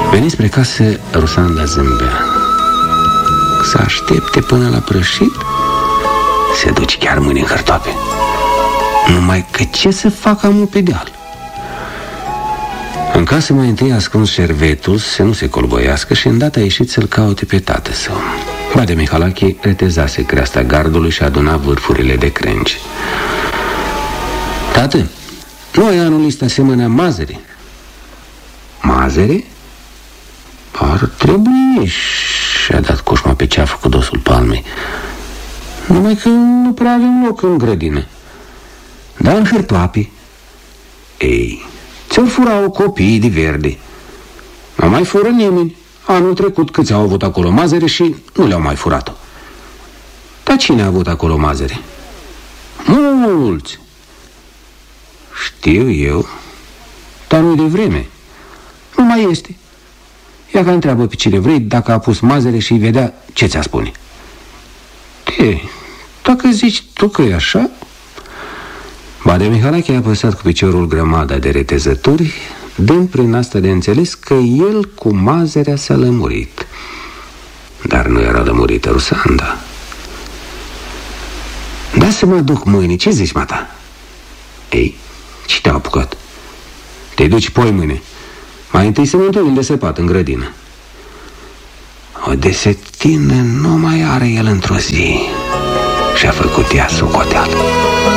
Veni spre casă, Rusanda zâmbea. Să aștepte până la prășit? Se duce chiar mâine în hărtoape. Numai că ce să facă amu pe deal? În casă mai întâi ascuns șervetul să nu se colboiască și îndată a ieșit să-l caute pe tată său. Bade Mihalache retezase creasta gardului și aduna vârfurile de crengi. Tată, noi anul ăsta asemănea mazăre. Mazăre? Ar trebui, și-a dat coșma pe ceafă cu dosul palmei. Numai că nu prea avem loc în grădină. Dar în hârtoape. Ei, ți-o furau copiii de verde. Nu mai fură nimeni. Anul trecut câți au avut acolo mazăre și nu le-au mai furat-o. Dar cine a avut acolo mazăre? Mulți. Știu eu, dar nu de vreme. Nu mai este. Ia că întreabă pe cine vrei dacă a pus mazăre și îi vedea ce ți-a spune. Dacă zici tu că e așa... Bade Mihalache a apăsat cu piciorul grămada de retezături, dând prin asta de înțeles că el cu mazărea s-a lămurit. Dar nu era lămurită Rusanda. Da să mă duc mâine, ce zici, mata? Ei, ce te-a apucat? Te duci poi mâine. Mai întâi să ne întâlnim de săpat în grădină. O desetină nu mai are el într-o zi. Și-a făcut ea socoteală.